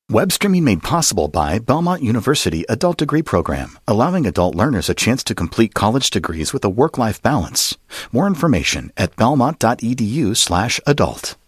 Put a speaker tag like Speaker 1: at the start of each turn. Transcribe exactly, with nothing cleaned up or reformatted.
Speaker 1: Web streaming made possible by Belmont University Adult Degree Program, allowing adult learners a chance to complete college degrees with a work-life balance. More information at belmont.edu slash adult.